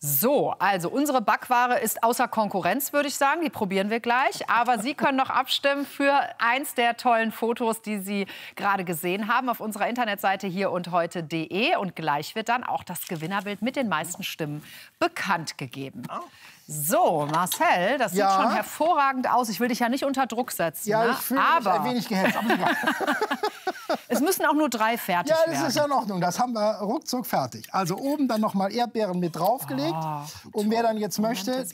So, also unsere Backware ist außer Konkurrenz, würde ich sagen. Die probieren wir gleich. Aber Sie können noch abstimmen für eins der tollen Fotos, die Sie gerade gesehen haben auf unserer Internetseite hierundheute.de. Und gleich wird dann auch das Gewinnerbild mit den meisten Stimmen bekannt gegeben. So, Marcel, das sieht schon hervorragend aus. Ich will dich ja nicht unter Druck setzen. Ja, ne? ich fühle mich ein wenig gehetzt. Aber egal. Es müssen auch nur 3 fertig werden. Ja, das ist ja in Ordnung. Das haben wir ruckzuck fertig. Also oben dann noch mal Erdbeeren mit draufgelegt. Und wer dann jetzt möchte,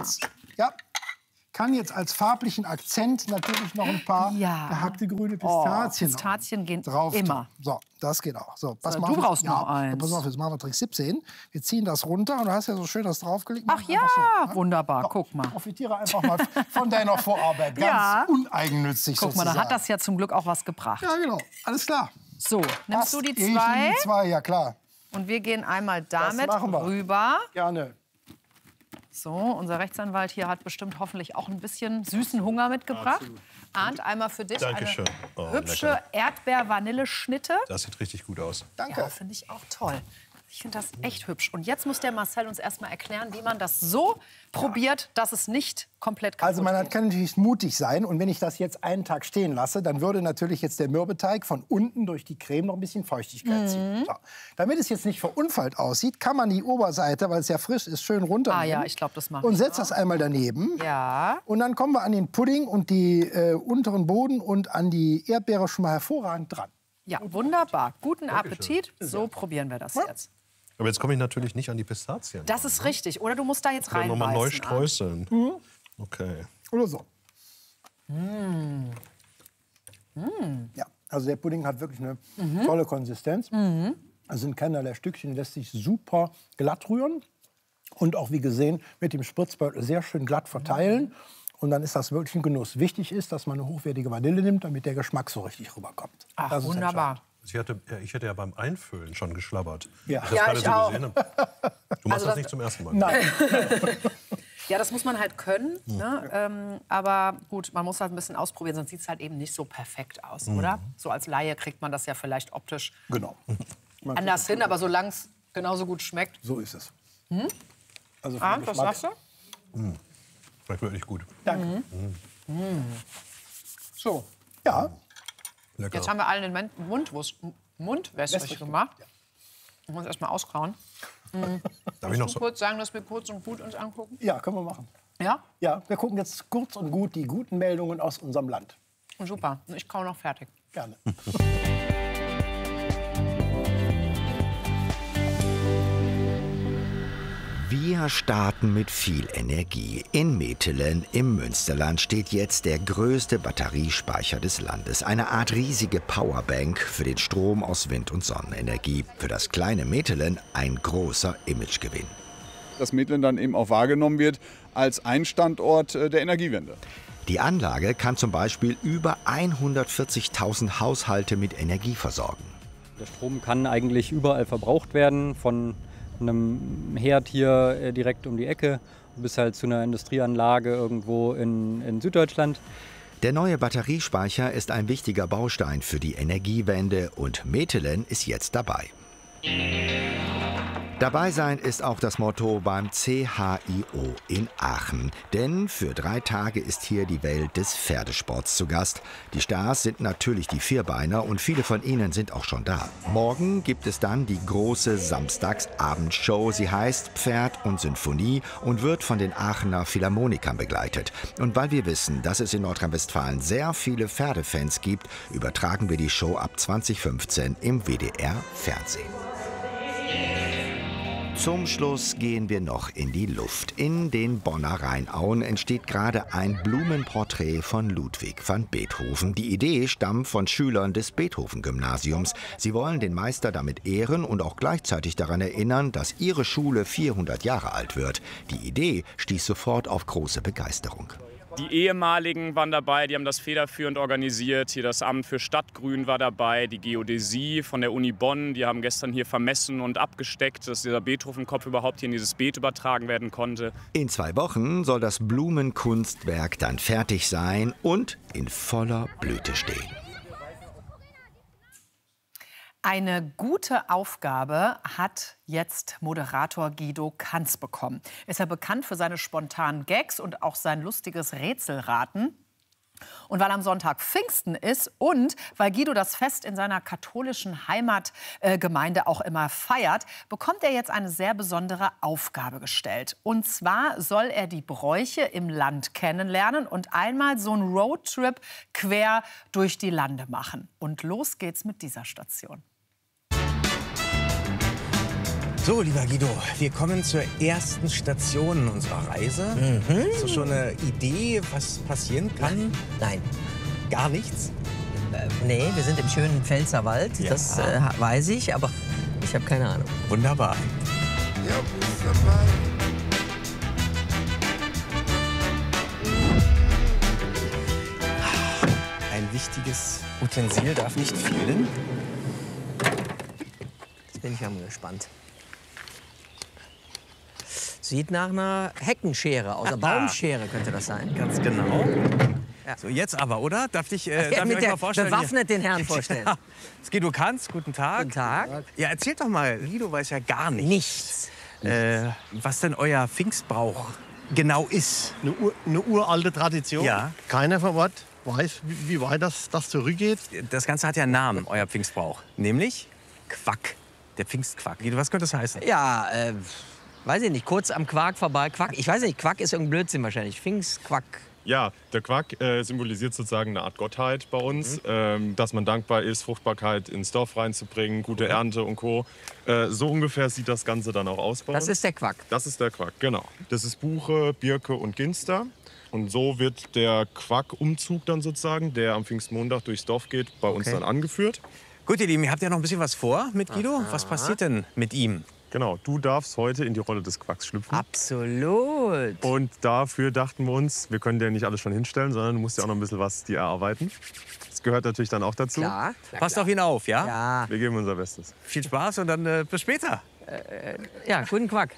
kann jetzt als farblichen Akzent natürlich noch ein paar gehackte grüne Pistazien, Pistazien gehen drauf. immer. So, das geht auch. So, pass So, mal du auf, brauchst noch eins. Pass auf, jetzt machen wir Trick 17. Wir ziehen das runter und du hast ja so schön das draufgelegt. Ach ja, so, wunderbar, so, guck mal. Profitiere einfach mal von deiner Vorarbeit. Ganz uneigennützig Guck mal, sozusagen. da hat das ja zum Glück auch was gebracht. Ja, genau. Alles klar. So, nimmst du die Ich nehme 2? die 2, ja klar. Und wir gehen einmal damit machen wir. rüber. Gerne. So, unser Rechtsanwalt hier hat bestimmt hoffentlich auch ein bisschen süßen Hunger mitgebracht. Arndt, einmal für dich Dankeschön. eine hübsche Erdbeer-Vanille-Schnitte. Das sieht richtig gut aus. Danke. Ja, finde ich auch toll. Ich finde das echt hübsch. Und jetzt muss der Marcel uns erst mal erklären, wie man das so probiert, dass es nicht komplett kaputt Also man geht. kann natürlich mutig sein. Und wenn ich das jetzt einen Tag stehen lasse, dann würde natürlich jetzt der Mürbeteig von unten durch die Creme noch ein bisschen Feuchtigkeit ziehen. So. Damit es jetzt nicht verunfallt aussieht, kann man die Oberseite, weil es ja frisch ist, schön runternehmen. Ah ja, ich glaube, das machen Und wir. setzt das einmal daneben. Ja. Und dann kommen wir an den Pudding und die unteren Boden und an die Erdbeere schon mal hervorragend dran. Ja, wunderbar. Guten Appetit. So probieren wir das jetzt. Aber jetzt komme ich natürlich nicht an die Pistazien. Das ist richtig. Oder du musst da jetzt Können wir reinbeißen. mal neu streuseln. Okay. Oder so. Ja, also der Pudding hat wirklich eine tolle Konsistenz. Es sind keinerlei Stückchen, lässt sich super glatt rühren. Und auch wie gesehen mit dem Spritzbeutel sehr schön glatt verteilen. Und dann ist das wirklich ein Genuss. Wichtig ist, dass man eine hochwertige Vanille nimmt, damit der Geschmack so richtig rüberkommt. Ach, Das ist wunderbar. Ich hätte ja beim Einfüllen schon geschlabbert. Ja. Ich das Ja, gerade ich so auch. gesehen habe. Du machst Also das nicht zum ersten Mal. Nein. Ja, das muss man halt können. Ne? Aber gut, man muss halt ein bisschen ausprobieren, sonst sieht es halt eben nicht so perfekt aus, oder? So als Laie kriegt man das ja vielleicht optisch Genau. anders hin, aber solange es genauso gut schmeckt. So ist es. Also Arndt, was sagst du? Schmeckt wirklich gut. Danke. So, ja. Lecker. Jetzt haben wir allen den Mundwässrig gemacht. Ich muss erst mal auskauen. Darf ich noch Du so? kurz sagen, dass wir kurz und gut uns angucken? Ja, können wir machen. Ja? Ja, wir gucken jetzt kurz und gut die guten Meldungen aus unserem Land. Super. Ich kaue noch fertig. Gerne. Wir starten mit viel Energie. In Metelen im Münsterland steht jetzt der größte Batteriespeicher des Landes. Eine Art riesige Powerbank für den Strom aus Wind- und Sonnenenergie. Für das kleine Metelen ein großer Imagegewinn. Dass Metelen dann eben auch wahrgenommen wird als ein Standort der Energiewende. Die Anlage kann zum Beispiel über 140.000 Haushalte mit Energie versorgen. Der Strom kann eigentlich überall verbraucht werden, von einem Herd hier direkt um die Ecke bis halt zu einer Industrieanlage irgendwo in Süddeutschland. Der neue Batteriespeicher ist ein wichtiger Baustein für die Energiewende und Metelen ist jetzt dabei. Dabei sein ist auch das Motto beim CHIO in Aachen. Denn für 3 Tage ist hier die Welt des Pferdesports zu Gast. Die Stars sind natürlich die Vierbeiner und viele von ihnen sind auch schon da. Morgen gibt es dann die große Samstagsabendshow. Sie heißt Pferd und Sinfonie und wird von den Aachener Philharmonikern begleitet. Und weil wir wissen, dass es in Nordrhein-Westfalen sehr viele Pferdefans gibt, übertragen wir die Show ab 2015 im WDR-Fernsehen. Zum Schluss gehen wir noch in die Luft. In den Bonner Rheinauen entsteht gerade ein Blumenporträt von Ludwig van Beethoven. Die Idee stammt von Schülern des Beethoven-Gymnasiums. Sie wollen den Meister damit ehren und auch gleichzeitig daran erinnern, dass ihre Schule 400 Jahre alt wird. Die Idee stieß sofort auf große Begeisterung. Die Ehemaligen waren dabei, die haben das federführend organisiert. Hier das Amt für Stadtgrün war dabei, die Geodäsie von der Uni Bonn. Die haben gestern hier vermessen und abgesteckt, dass dieser Beethoven-Kopf überhaupt hier in dieses Beet übertragen werden konnte. In 2 Wochen soll das Blumenkunstwerk dann fertig sein und in voller Blüte stehen. Eine gute Aufgabe hat jetzt Moderator Guido Kanz bekommen. Ist ja bekannt für seine spontanen Gags und auch sein lustiges Rätselraten. Und weil am Sonntag Pfingsten ist und weil Guido das Fest in seiner katholischen Heimatgemeinde auch immer feiert, bekommt er jetzt eine sehr besondere Aufgabe gestellt. Und zwar soll er die Bräuche im Land kennenlernen und einmal so einen Roadtrip quer durch die Lande machen. Und los geht's mit dieser Station. So, lieber Guido, wir kommen zur ersten Station unserer Reise. Hast du schon eine Idee, was passieren kann? Nein. Gar nichts? Nee, wir sind im schönen Pfälzerwald. Ja. Das weiß ich, aber ich habe keine Ahnung. Wunderbar. Ein wichtiges Utensil darf nicht fehlen. Jetzt bin ich ja mal gespannt. Sieht nach einer Heckenschere aus, einer Baumschere könnte das sein. Ganz genau. Ja. So, jetzt aber, oder? Darf ich Ja, euch mit der mal vorstellen? bewaffnet den Herrn vorstellen. Ja. Das Guido Kanz, guten Tag. Guten Tag. Ja, erzählt doch mal, Guido weiß ja gar nichts. Was denn euer Pfingstbrauch genau ist. Eine uralte Tradition. Ja. Keiner von Ort weiß, wie weit das zurückgeht. Das Ganze hat ja einen Namen, euer Pfingstbrauch. Nämlich Quack. Der Pfingstquack. Guido, was könnte das heißen? Ja, weiß ich nicht, kurz am Quark vorbei. Quack, ich weiß nicht, Quack ist irgendein Blödsinn wahrscheinlich. Pfingstquack. Ja, der Quack symbolisiert sozusagen eine Art Gottheit bei uns, dass man dankbar ist, Fruchtbarkeit ins Dorf reinzubringen, gute Ernte und Co. So ungefähr sieht das Ganze dann auch aus bei uns. Das ist der Quack. Das ist der Quack, genau. Das ist Buche, Birke und Ginster. Und so wird der Quack-Umzug dann sozusagen, der am Pfingstmontag durchs Dorf geht, bei uns dann angeführt. Gut, ihr Lieben, ihr habt ja noch ein bisschen was vor mit Guido. Was passiert denn mit ihm? Genau, du darfst heute in die Rolle des Quacks schlüpfen. Absolut. Und dafür dachten wir uns, wir können dir nicht alles schon hinstellen, sondern du musst ja auch noch ein bisschen was dir erarbeiten. Das gehört natürlich dann auch dazu. Klar. Passt auf ihn auf, ja? Ja. Wir geben unser Bestes. Viel Spaß und dann bis später. Ja, guten Quack.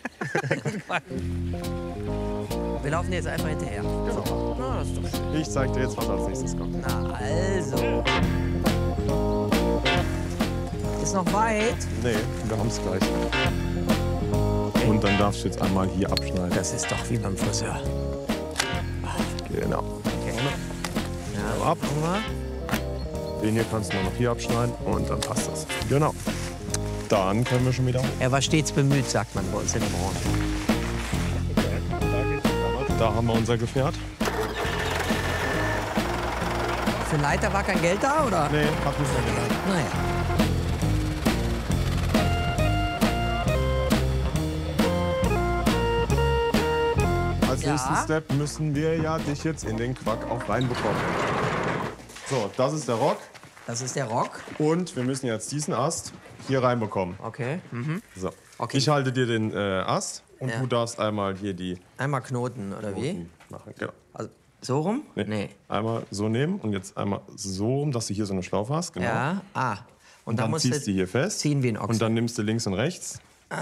Wir laufen jetzt einfach hinterher. Genau. Na, das ist doch schön. Ich zeig dir jetzt, was als nächstes kommt. Na, also. Ist noch weit. Nee, wir haben es gleich. Und dann darfst du jetzt einmal hier abschneiden. Das ist doch wie beim Friseur. Genau. Okay. Ja, Ab. Den hier kannst du noch hier abschneiden und dann passt das. Genau. Dann können wir schon wieder hoch. Er war stets bemüht, sagt man bei uns in der Branche. Da haben wir unser Gefährt. Für Leiter war kein Geld da, oder? Nee, hat nicht mehr gelernt. Naja. Als nächsten Step müssen wir ja dich jetzt in den Quack auch reinbekommen. So, das ist der Rock. Das ist der Rock. Und wir müssen jetzt diesen Ast hier reinbekommen. Okay. So. Okay. Ich halte dir den Ast und Ja. du darfst einmal hier die Einmal Knoten, oder wie? Knoten machen. Genau. Also, so rum? Nee. Einmal so nehmen und jetzt einmal so rum, dass du hier so eine Schlaufe hast. Genau. Ja. Ah. Und dann musst ziehst du hier fest. ziehen wie ein Ochse. Und dann nimmst du links und rechts.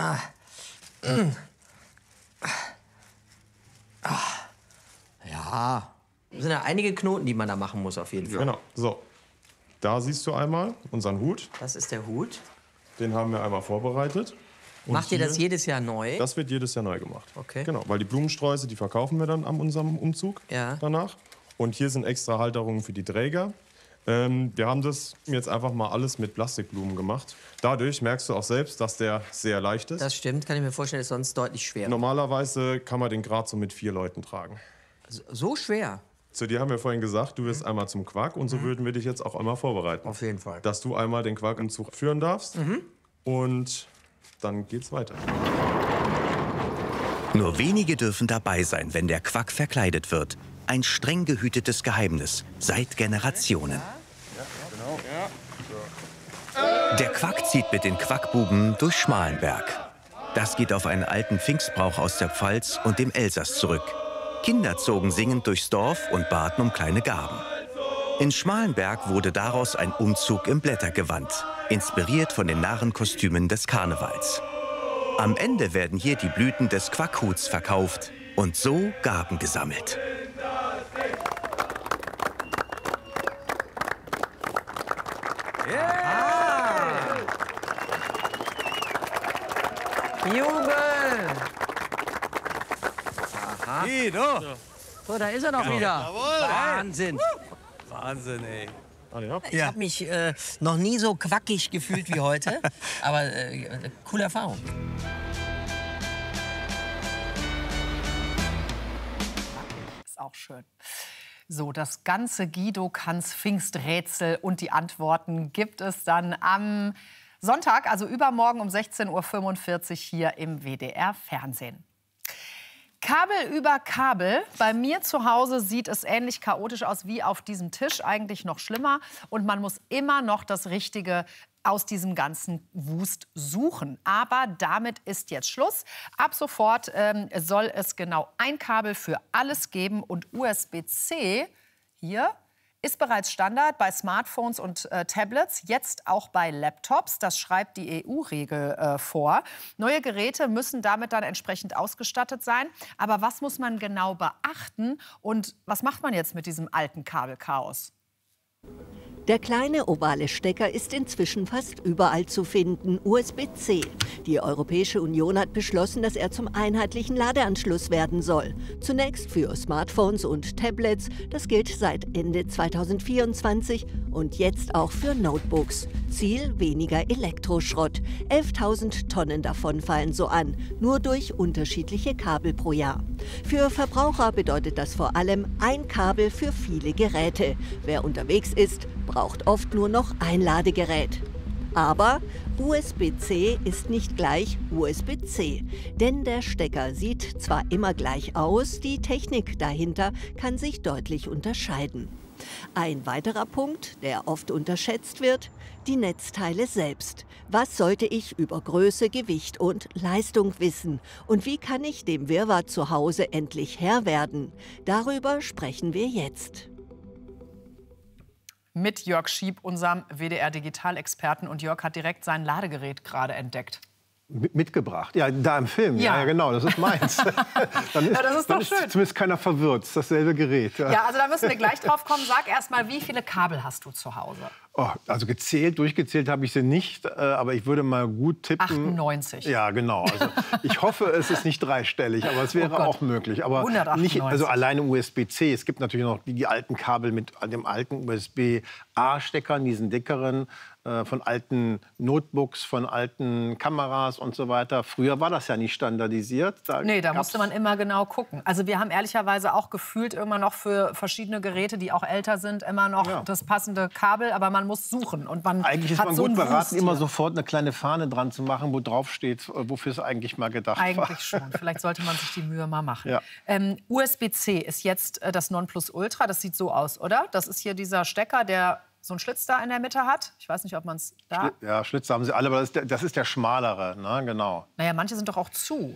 Ja. Das sind ja einige Knoten, die man da machen muss, auf jeden Fall. Genau. So. Da siehst du einmal unseren Hut. Das ist der Hut. Den haben wir einmal vorbereitet. Und Macht ihr das hier- jedes Jahr neu? Das wird jedes Jahr neu gemacht. Okay. Genau, weil die Blumensträuße, die verkaufen wir dann an unserem Umzug danach. Und hier sind extra Halterungen für die Träger. Wir haben das jetzt einfach mal alles mit Plastikblumen gemacht. Dadurch merkst du auch selbst, dass der sehr leicht ist. Das stimmt, kann ich mir vorstellen, ist sonst deutlich schwerer. Normalerweise kann man den gerade so mit 4 Leuten tragen. So schwer? Zu dir haben wir vorhin gesagt, du wirst einmal zum Quack und so würden wir dich jetzt auch einmal vorbereiten. Auf jeden Fall. Dass du einmal den Quack im Zug führen darfst und dann geht's weiter. Nur wenige dürfen dabei sein, wenn der Quack verkleidet wird. Ein streng gehütetes Geheimnis seit Generationen. Der Quack zieht mit den Quackbuben durch Schmalenberg. Das geht auf einen alten Pfingstbrauch aus der Pfalz und dem Elsass zurück. Kinder zogen singend durchs Dorf und baten um kleine Gaben. In Schmalenberg wurde daraus ein Umzug im Blättergewand, inspiriert von den Narrenkostümen des Karnevals. Am Ende werden hier die Blüten des Quackhuts verkauft und so Gaben gesammelt. Jubel! Aha. Guido! So, da ist er doch wieder. Jawohl. Wahnsinn. Wahnsinn, ey. Ich habe mich noch nie so quackig gefühlt wie heute. Aber coole Erfahrung. Ist auch schön. So, das ganze Guido Kanz Pfingsträtsel und die Antworten gibt es dann am Sonntag, also übermorgen um 16:45 Uhr hier im WDR Fernsehen. Kabel über Kabel. Bei mir zu Hause sieht es ähnlich chaotisch aus wie auf diesem Tisch, eigentlich noch schlimmer. Und man muss immer noch das Richtige aus diesem ganzen Wust suchen. Aber damit ist jetzt Schluss. Ab sofort soll es genau ein Kabel für alles geben. Und USB-C hier ist bereits Standard bei Smartphones und Tablets, jetzt auch bei Laptops. Das schreibt die EU-Regel vor. Neue Geräte müssen damit dann entsprechend ausgestattet sein. Aber was muss man genau beachten und was macht man jetzt mit diesem alten Kabelchaos? Der kleine ovale Stecker ist inzwischen fast überall zu finden, USB-C. Die Europäische Union hat beschlossen, dass er zum einheitlichen Ladeanschluss werden soll. Zunächst für Smartphones und Tablets, das gilt seit Ende 2024 und jetzt auch für Notebooks. Ziel: weniger Elektroschrott. 11.000 Tonnen davon fallen so an, nur durch unterschiedliche Kabel pro Jahr. Für Verbraucher bedeutet das vor allem ein Kabel für viele Geräte. Wer unterwegs ist, braucht oft nur noch ein Ladegerät. Aber USB-C ist nicht gleich USB-C, denn der Stecker sieht zwar immer gleich aus, die Technik dahinter kann sich deutlich unterscheiden. Ein weiterer Punkt, der oft unterschätzt wird: die Netzteile selbst. Was sollte ich über Größe, Gewicht und Leistung wissen? Und wie kann ich dem Wirrwarr zu Hause endlich Herr werden? Darüber sprechen wir jetzt. Mit Jörg Schieb, unserem WDR-Digitalexperten. Und Jörg hat direkt sein Ladegerät gerade entdeckt. Mitgebracht. Ja, da im Film. Ja, genau, das ist meins. Dann ist, das ist doch schön. Zumindest keiner verwirrt. Das ist dasselbe Gerät. Ja, also da müssen wir gleich drauf kommen. Sag erst mal, wie viele Kabel hast du zu Hause? Oh, also durchgezählt habe ich sie nicht, aber ich würde mal gut tippen. 98. Ja, genau. Also ich hoffe, es ist nicht dreistellig, aber es wäre auch möglich. Aber 198. nicht, also alleine USB-C. Es gibt natürlich noch die alten Kabel mit dem alten USB-A-Steckern, diesen dickeren, von alten Notebooks, von alten Kameras und so weiter. Früher war das ja nicht standardisiert. Da musste man immer genau gucken. Also wir haben ehrlicherweise auch gefühlt immer noch für verschiedene Geräte, die auch älter sind, immer noch das passende Kabel. Aber man muss suchen. Und man eigentlich ist hat man so gut beraten, hier immer sofort eine kleine Fahne dran zu machen, wo drauf steht, wofür es eigentlich mal gedacht war. Eigentlich schon. Vielleicht sollte man sich die Mühe mal machen. Ja. USB-C ist jetzt das Nonplusultra. Das sieht so aus, oder? Das ist hier dieser Stecker, der so einen Schlitz da in der Mitte hat. Ich weiß nicht, ob man es da... Ja, Schlitze haben sie alle, aber das ist der schmalere, ne? Genau. Naja, manche sind doch auch zu.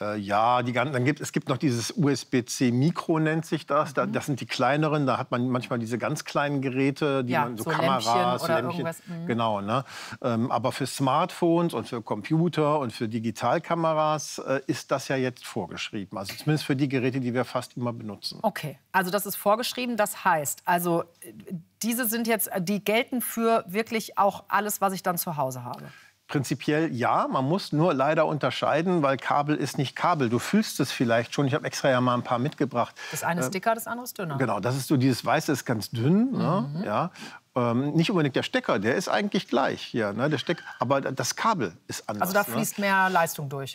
Ja, es gibt noch dieses USB-C Mikro, nennt sich das. Das sind die kleineren. Da hat man manchmal diese ganz kleinen Geräte, die man so Kameras, Lämpchen. Genau, ne? Aber für Smartphones und für Computer und für Digitalkameras ist das ja jetzt vorgeschrieben. Also zumindest für die Geräte, die wir fast immer benutzen. Okay, also das ist vorgeschrieben. Das heißt, also diese sind jetzt, die gelten für wirklich auch alles, was ich dann zu Hause habe. Prinzipiell ja, man muss nur leider unterscheiden, weil Kabel ist nicht Kabel. Du fühlst es vielleicht schon. Ich habe extra ja mal ein paar mitgebracht. Das eine ist dicker, das andere ist dünner. Genau, das ist so dieses Weiße ist ganz dünn. Ne? Ja. Nicht unbedingt der Stecker, der ist eigentlich gleich hier, ne? Der Stecker, aber das Kabel ist anders. Also da fließt mehr Leistung durch.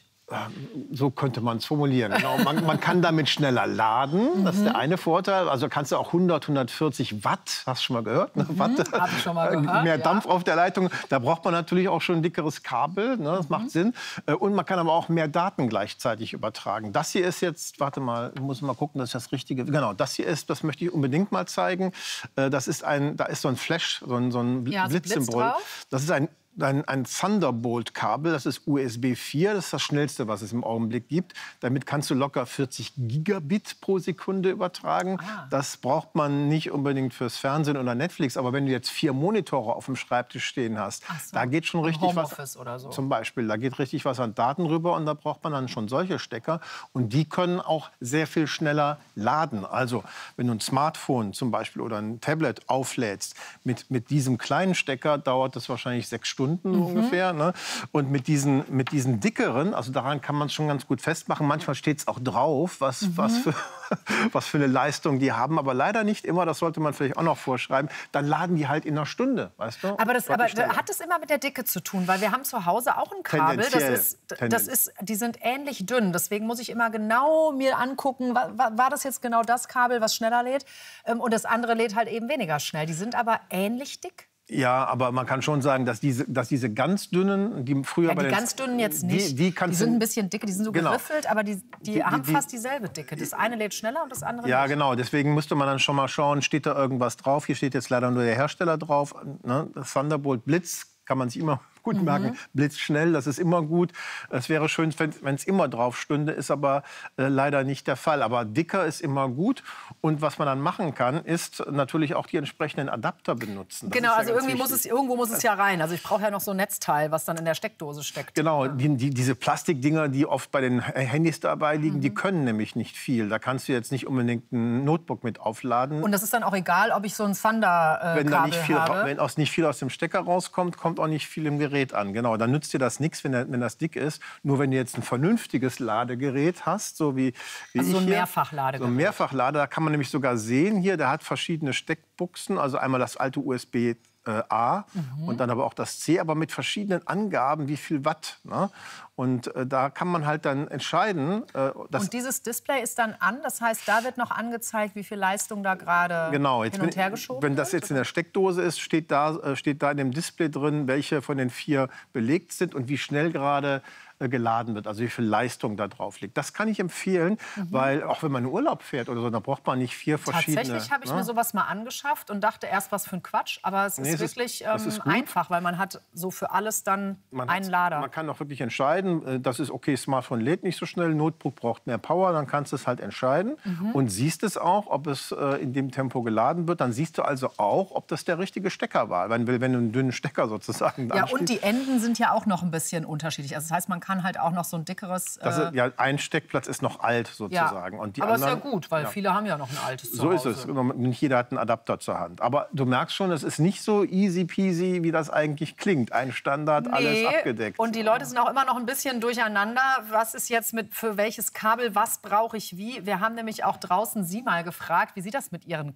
So könnte man es formulieren. Genau. Man kann damit schneller laden, das ist der eine Vorteil. Also kannst du auch 100, 140 Watt, hast du schon mal gehört? Ne? Watt, hab ich schon mal gehört, mehr Dampf auf der Leitung. Da braucht man natürlich auch schon ein dickeres Kabel, ne? Das macht Sinn. Und man kann aber auch mehr Daten gleichzeitig übertragen. Das hier ist jetzt, warte mal, ich muss mal gucken, dass ich das Richtige... Genau, das hier ist, das möchte ich unbedingt mal zeigen. Da ist so ein Flash, so ein Blitzsymbol. Das ist ein Thunderbolt-Kabel, das ist USB 4, das ist das schnellste, was es im Augenblick gibt. Damit kannst du locker 40 Gigabit pro Sekunde übertragen. Das braucht man nicht unbedingt fürs Fernsehen oder Netflix, aber wenn du jetzt 4 Monitore auf dem Schreibtisch stehen hast, da geht schon richtig was. Oder so. Zum Beispiel, da geht richtig was an Daten rüber und da braucht man dann schon solche Stecker und die können auch sehr viel schneller laden. Also wenn du ein Smartphone zum Beispiel oder ein Tablet auflädst, mit diesem kleinen Stecker dauert das wahrscheinlich 6 Stunden, Stunden ungefähr. Ne? Und mit diesen dickeren, also daran kann man es schon ganz gut festmachen. Manchmal steht es auch drauf, was für eine Leistung die haben. Aber leider nicht immer, das sollte man vielleicht auch noch vorschreiben. Dann laden die halt in einer Stunde, weißt du? Aber hat es immer mit der Dicke zu tun? Weil wir haben zu Hause auch ein Kabel, die sind ähnlich dünn. Deswegen muss ich immer genau mir angucken, war das jetzt genau das Kabel, was schneller lädt? Und das andere lädt halt eben weniger schnell. Die sind aber ähnlich dick? Ja, aber man kann schon sagen, dass diese ganz dünnen, die früher bei die ganz dünnen jetzt nicht. Die sind ein bisschen dicke, die sind so geriffelt, aber die haben fast dieselbe Dicke. Das eine lädt schneller und das andere ja, nicht. Genau. Deswegen müsste man dann schon mal schauen, steht da irgendwas drauf. Hier steht jetzt leider nur der Hersteller drauf. Ne? Das Thunderbolt Blitz kann man sich immer gut merken. Blitzschnell, das ist immer gut. Es wäre schön, wenn es immer drauf stünde, ist aber leider nicht der Fall. Aber dicker ist immer gut. Und was man dann machen kann, ist natürlich auch die entsprechenden Adapter benutzen. Das genau, also irgendwo muss es ja rein. Also ich brauche ja noch so ein Netzteil, was dann in der Steckdose steckt. Genau, diese Plastikdinger, die oft bei den Handys dabei liegen, die können nämlich nicht viel. Da kannst du jetzt nicht unbedingt ein Notebook mit aufladen. Und das ist dann auch egal, ob ich so ein Thunder-Kabel habe? Wenn auch nicht viel aus dem Stecker rauskommt, kommt auch nicht viel im Gerät an. Genau, dann nützt dir das nichts, wenn das dick ist. Nur wenn du jetzt ein vernünftiges Ladegerät hast, so wie also ich so ein hier. Mehrfachladegerät. So ein Mehrfachlader, da kann man nämlich sogar sehen hier, der hat verschiedene Steckbuchsen, also einmal das alte USB A und dann aber auch das C, aber mit verschiedenen Angaben, wie viel Watt. Ne? Und da kann man halt dann entscheiden. Und dieses Display ist dann an, das heißt, da wird noch angezeigt, wie viel Leistung da gerade hin und her geschoben wird? Wenn das jetzt in der Steckdose ist, steht da in dem Display drin, welche von den 4 belegt sind und wie schnell gerade geladen wird, also wie viel Leistung da drauf liegt. Das kann ich empfehlen, weil auch wenn man in Urlaub fährt oder so, da braucht man nicht 4 verschiedene. Tatsächlich habe ich mir sowas mal angeschafft und dachte erst, was für ein Quatsch, aber es ist wirklich einfach, weil man hat so für alles dann einen Lader. Man kann auch wirklich entscheiden, das ist okay, Smartphone lädt nicht so schnell, Notebook braucht mehr Power, dann kannst du es halt entscheiden und siehst es auch, ob es in dem Tempo geladen wird. Dann siehst du also auch, ob das der richtige Stecker war, wenn du einen dünnen Stecker sozusagen anschließt. Ja, und die Enden sind ja auch noch ein bisschen unterschiedlich. Also das heißt, man kann halt auch noch so ein dickeres... ein Steckplatz ist noch alt sozusagen. Ja, und die aber anderen, ist ja gut, weil viele haben ja noch ein altes So ist es. Nicht jeder hat einen Adapter zur Hand. Aber du merkst schon, es ist nicht so easy peasy, wie das eigentlich klingt. Ein Standard, alles abgedeckt. Und die Leute sind auch immer noch ein bisschen durcheinander. Was ist jetzt für welches Kabel, was brauche ich wie? Wir haben nämlich auch draußen Sie mal gefragt, wie Sie das mit Ihrem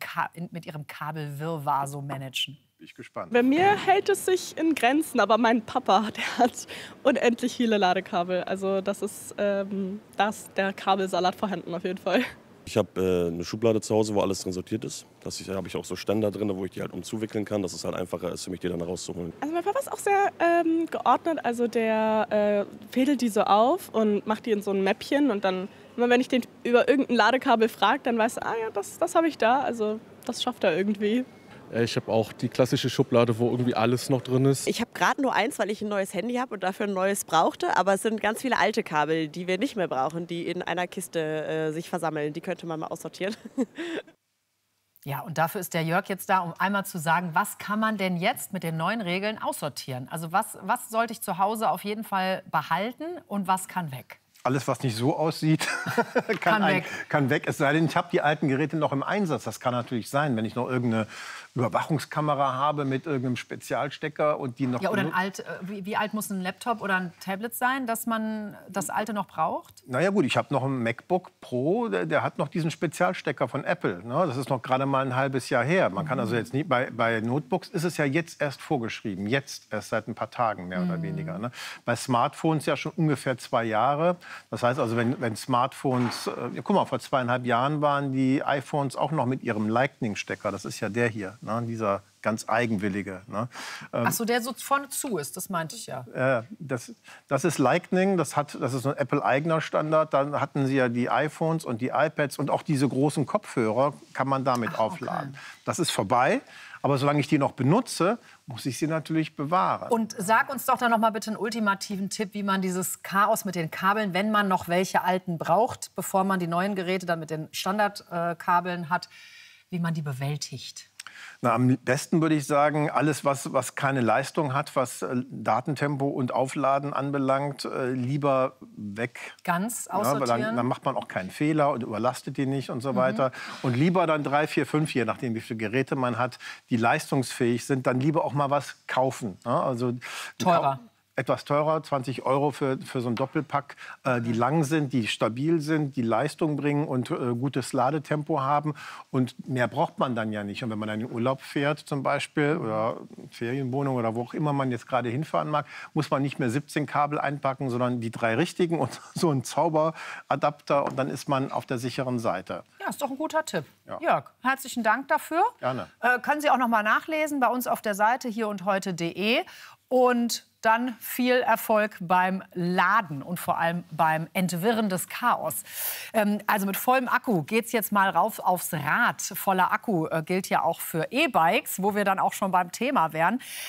Kabelwirrwarr so managen. Bin ich gespannt. Bei mir hält es sich in Grenzen, aber mein Papa, der hat unendlich viele Ladekabel. Also das ist da ist der Kabelsalat vorhanden auf jeden Fall. Ich habe eine Schublade zu Hause, wo alles drin sortiert ist. Da habe ich auch so Ständer drin, wo ich die halt umzuwickeln kann, dass es halt einfacher ist für mich, die dann rauszuholen. Also mein Papa ist auch sehr geordnet. Also der fädelt die so auf und macht die in so ein Mäppchen. Und dann, immer wenn ich den über irgendein Ladekabel frage, dann weiß er, ja, das habe ich da. Also das schafft er irgendwie. Ich habe auch die klassische Schublade, wo irgendwie alles noch drin ist. Ich habe gerade nur eins, weil ich ein neues Handy habe und dafür ein neues brauchte. Aber es sind ganz viele alte Kabel, die wir nicht mehr brauchen, die in einer Kiste sich versammeln. Die könnte man mal aussortieren. Ja, und dafür ist der Jörg jetzt da, um einmal zu sagen, was kann man denn jetzt mit den neuen Regeln aussortieren? Also was sollte ich zu Hause auf jeden Fall behalten und was kann weg? Alles, was nicht so aussieht, kann weg. Es sei denn, ich habe die alten Geräte noch im Einsatz. Das kann natürlich sein, wenn ich noch irgendeine Überwachungskamera habe mit irgendeinem Spezialstecker und die noch... Ja, oder wie alt muss ein Laptop oder ein Tablet sein, dass man das alte noch braucht? Na ja gut, ich habe noch einen MacBook Pro, der hat noch diesen Spezialstecker von Apple. Ne? Das ist noch gerade mal ein halbes Jahr her. Man kann also jetzt nicht, bei Notebooks ist es ja jetzt erst vorgeschrieben. Jetzt erst seit ein paar Tagen mehr oder weniger. Ne? Bei Smartphones ja schon ungefähr 2 Jahre. Das heißt also, wenn Smartphones, guck mal, vor 2,5 Jahren waren die iPhones auch noch mit ihrem Lightning-Stecker. Das ist ja der hier, ne? Dieser ganz eigenwillige. Ne? Ach so, der so vorne zu ist, das meinte ich ja. Das ist Lightning, das ist ein Apple-eigener Standard. Dann hatten sie ja die iPhones und die iPads und auch diese großen Kopfhörer kann man damit aufladen. Das ist vorbei. Aber solange ich die noch benutze, muss ich sie natürlich bewahren. Und sag uns doch dann noch mal bitte einen ultimativen Tipp, wie man dieses Chaos mit den Kabeln, wenn man noch welche alten braucht, bevor man die neuen Geräte dann mit den Standardkabeln hat, wie man die bewältigt. Na, am besten würde ich sagen, alles, was keine Leistung hat, was Datentempo und Aufladen anbelangt, lieber weg. Ganz aussortieren. Ja, dann macht man auch keinen Fehler und überlastet die nicht und so weiter. Und lieber dann 3, 4, 5, je nachdem, wie viele Geräte man hat, die leistungsfähig sind, dann lieber auch mal was kaufen. Ja, also teurer. Etwas teurer, 20 € für so ein Doppelpack, die lang sind, die stabil sind, die Leistung bringen und gutes Ladetempo haben. Und mehr braucht man dann ja nicht. Und wenn man dann in den Urlaub fährt zum Beispiel oder Ferienwohnung oder wo auch immer man jetzt gerade hinfahren mag, muss man nicht mehr 17 Kabel einpacken, sondern die 3 richtigen und so ein Zauberadapter. Und dann ist man auf der sicheren Seite. Ja, ist doch ein guter Tipp. Ja. Jörg, herzlichen Dank dafür. Gerne. Können Sie auch noch mal nachlesen bei uns auf der Seite hierundheute.de. Und dann viel Erfolg beim Laden und vor allem beim Entwirren des Chaos. Also mit vollem Akku geht's jetzt mal rauf aufs Rad. Voller Akku gilt ja auch für E-Bikes, wo wir dann auch schon beim Thema wären.